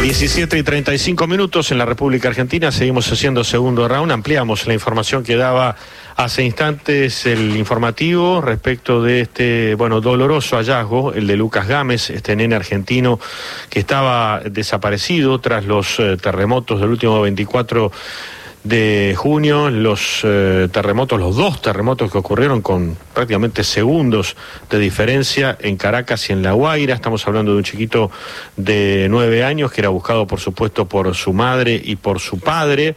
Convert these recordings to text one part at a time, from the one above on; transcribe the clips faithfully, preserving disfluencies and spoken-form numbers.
diecisiete y treinta y cinco minutos en la República Argentina, seguimos haciendo segundo round, ampliamos la información que daba hace instantes el informativo respecto de este, bueno, doloroso hallazgo, el de Lucas Gámez, este nene argentino que estaba desaparecido tras los eh, terremotos del último veinticuatro de junio, los eh, terremotos, los dos terremotos que ocurrieron con prácticamente segundos de diferencia en Caracas y en La Guaira. Estamos hablando de un chiquito de nueve años que era buscado, por supuesto, por su madre y por su padre.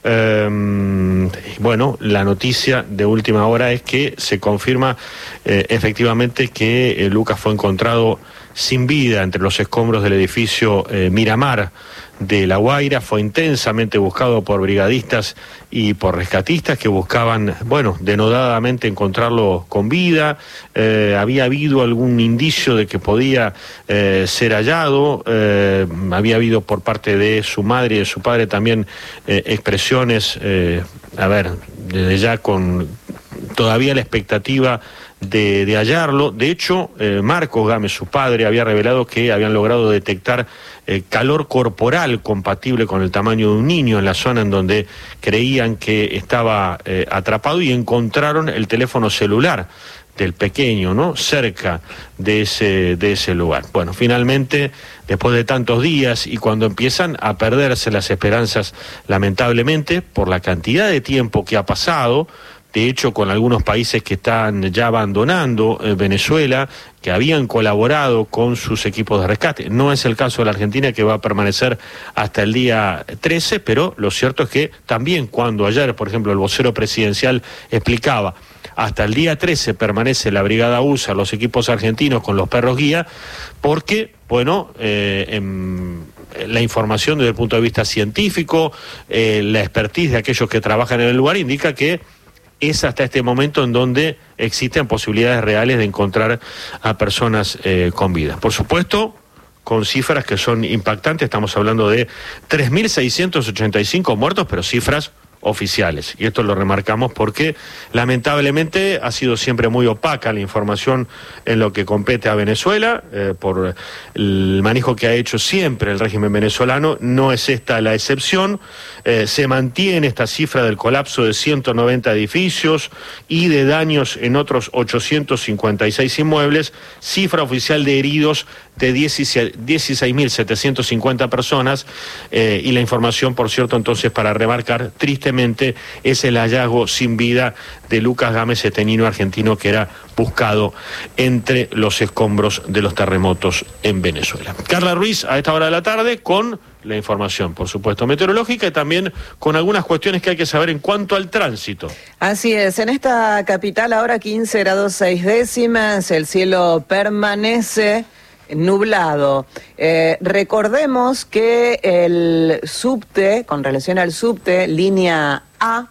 Eh, bueno, la noticia de última hora es que se confirma eh, efectivamente que eh, Lucas fue encontrado sin vida entre los escombros del edificio eh, Miramar de La Guaira. Fue intensamente buscado por brigadistas y por rescatistas que buscaban, bueno, denodadamente encontrarlo con vida. Eh, había habido algún indicio de que podía eh, ser hallado. Eh, había habido por parte de su madre y de su padre también eh, expresiones, eh, a ver, desde ya con todavía la expectativa De, de hallarlo. De hecho, eh, Marcos Gámez, su padre, había revelado que habían logrado detectar eh, calor corporal compatible con el tamaño de un niño en la zona en donde creían que estaba eh, atrapado, y encontraron el teléfono celular del pequeño, ¿no?, cerca de ese, de ese lugar. Bueno, finalmente, después de tantos días y cuando empiezan a perderse las esperanzas, lamentablemente, por la cantidad de tiempo que ha pasado, de hecho, con algunos países que están ya abandonando eh, Venezuela, que habían colaborado con sus equipos de rescate. No es el caso de la Argentina, que va a permanecer hasta el día trece, pero lo cierto es que también cuando ayer, por ejemplo, el vocero presidencial explicaba, hasta el día trece permanece la Brigada U S A, los equipos argentinos con los perros guía, porque, bueno, eh, en la información desde el punto de vista científico, eh, la expertise de aquellos que trabajan en el lugar indica que es hasta este momento en donde existen posibilidades reales de encontrar a personas eh, con vida. Por supuesto, con cifras que son impactantes, estamos hablando de tres mil seiscientos ochenta y cinco muertos, pero cifras oficiales. Y esto lo remarcamos porque lamentablemente ha sido siempre muy opaca la información en lo que compete a Venezuela, eh, por el manejo que ha hecho siempre el régimen venezolano. No es esta la excepción. Eh, se mantiene esta cifra del colapso de ciento noventa edificios y de daños en otros ochocientos cincuenta y seis inmuebles, cifra oficial de heridos de dieciséis mil setecientos cincuenta personas, eh, y la información, por cierto, entonces, para remarcar, tristemente, es el hallazgo sin vida de Lucas Gámez, este niño argentino que era buscado entre los escombros de los terremotos en Venezuela. Carla Ruiz, a esta hora de la tarde, con la información, por supuesto, meteorológica, y también con algunas cuestiones que hay que saber en cuanto al tránsito. Así es, en esta capital ahora quince grados seis décimas, el cielo permanece nublado. Eh, recordemos que el subte, con relación al subte, línea A,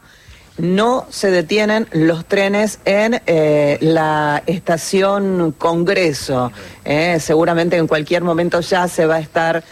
no se detienen los trenes en eh, la estación Congreso. Eh, seguramente en cualquier momento ya se va a estar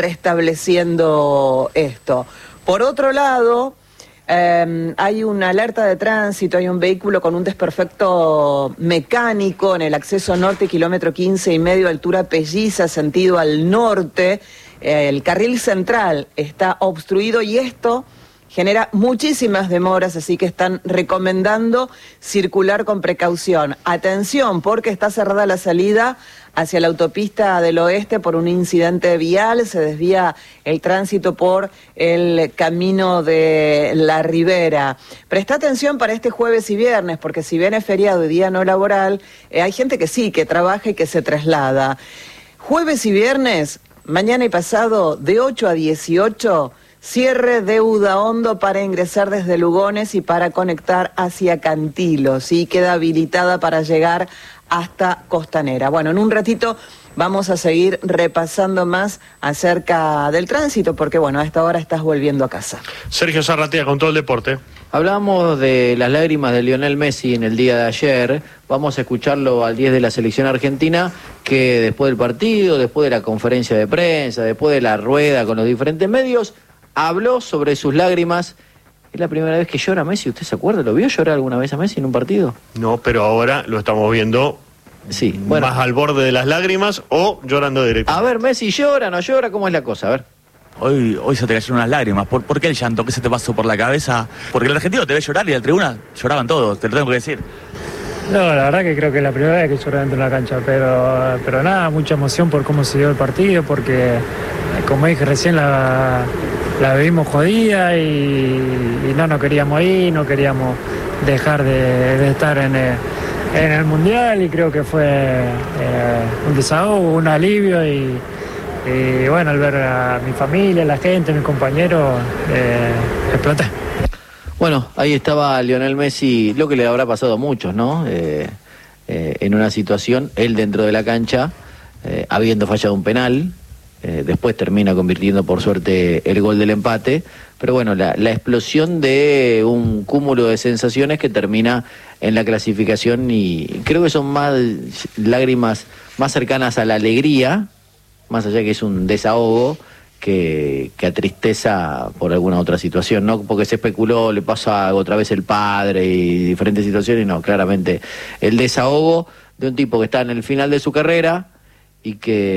restableciendo esto. Por otro lado, Eh, hay una alerta de tránsito, hay un vehículo con un desperfecto mecánico en el acceso norte, kilómetro quince y medio, altura Pelliza, sentido al norte. Eh, el carril central está obstruido y esto genera muchísimas demoras, así que están recomendando circular con precaución. Atención, porque está cerrada la salida hacia la autopista del oeste por un incidente vial, se desvía el tránsito por el camino de la Ribera. Presta atención para este jueves y viernes, porque si bien es feriado y día no laboral, eh, hay gente que sí, que trabaja y que se traslada. Jueves y viernes, mañana y pasado, de ocho a dieciocho, cierre de Udaondo para ingresar desde Lugones y para conectar hacia Cantilo, ¿sí? Queda habilitada para llegar hasta Costanera. Bueno, en un ratito vamos a seguir repasando más acerca del tránsito, porque bueno, a esta hora estás volviendo a casa. Sergio Zarratea con todo el deporte. Hablábamos de las lágrimas de Lionel Messi en el día de ayer. Vamos a escucharlo al diez de la selección argentina, que después del partido, después de la conferencia de prensa, después de la rueda con los diferentes medios, habló sobre sus lágrimas. Es la primera vez que llora Messi, ¿usted se acuerda? ¿Lo vio llorar alguna vez a Messi en un partido? No, pero ahora lo estamos viendo, sí, bueno, más al borde de las lágrimas o llorando directo. A ver, Messi, ¿llora, no llora? ¿Cómo es la cosa? A ver. Hoy, hoy se te cayeron unas lágrimas. ¿Por, ¿Por qué el llanto? ¿Qué se te pasó por la cabeza? Porque el argentino te ve llorar y en la tribuna lloraban todos, te lo tengo que decir. No, la verdad que creo que es la primera vez que lloré dentro de la cancha, pero, pero nada, mucha emoción por cómo se dio el partido, porque como dije recién la, la vivimos jodida y, y no nos queríamos ir, no queríamos dejar de, de estar en el, en el Mundial y creo que fue eh, un desahogo, un alivio y, y bueno, al ver a mi familia, la gente, mis compañeros, eh, exploté. Bueno, ahí estaba Lionel Messi, lo que le habrá pasado a muchos, ¿no? Eh, eh, en una situación, él dentro de la cancha, eh, habiendo fallado un penal, eh, después termina convirtiendo por suerte el gol del empate, pero bueno, la, la explosión de un cúmulo de sensaciones que termina en la clasificación y creo que son más lágrimas más cercanas a la alegría, más allá que es un desahogo, Que, que a tristeza por alguna otra situación, ¿no? Porque se especuló, le pasa otra vez el padre y diferentes situaciones, no, claramente el desahogo de un tipo que está en el final de su carrera y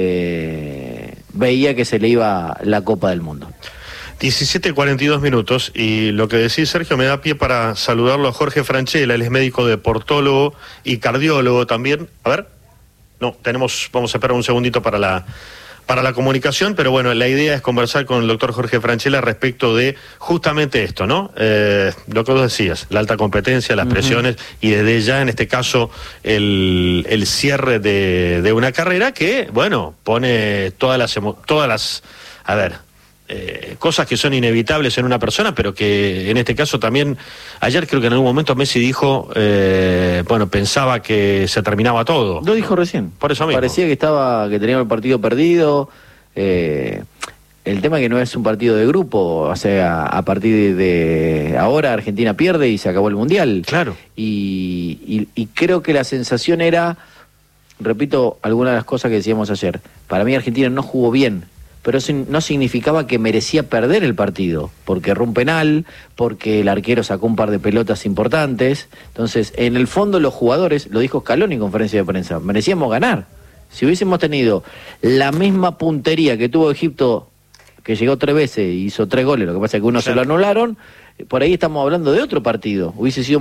que veía que se le iba la Copa del Mundo. diecisiete cuarenta y dos minutos, y lo que decís, Sergio, me da pie para saludarlo a Jorge Franchella, él es médico deportólogo y cardiólogo también. A ver, no, tenemos, vamos a esperar un segundito para la... para la comunicación, pero bueno, la idea es conversar con el doctor Jorge Franchella respecto de justamente esto, ¿no? Eh, lo que vos decías, la alta competencia, las uh-huh. presiones, y desde ya, en este caso, el, el cierre de, de una carrera que, bueno, pone todas las, todas las, a ver, eh, cosas que son inevitables en una persona, pero que en este caso también, ayer creo que en algún momento Messi dijo, eh, bueno, pensaba que se terminaba todo. Lo dijo recién. Por eso mismo. Parecía que estaba, que teníamos el partido perdido. Eh, el tema es que no es un partido de grupo, o sea, a partir de ahora Argentina pierde y se acabó el Mundial. Claro. Y, y, y creo que la sensación era, repito algunas de las cosas que decíamos ayer, para mí Argentina no jugó bien, pero eso no significaba que merecía perder el partido, porque erró un penal, porque el arquero sacó un par de pelotas importantes. Entonces, en el fondo los jugadores, lo dijo Scaloni en conferencia de prensa, merecíamos ganar. Si hubiésemos tenido la misma puntería que tuvo Egipto, que llegó tres veces y hizo tres goles, lo que pasa es que uno claro. se lo anularon, por ahí estamos hablando de otro partido. Hubiese sido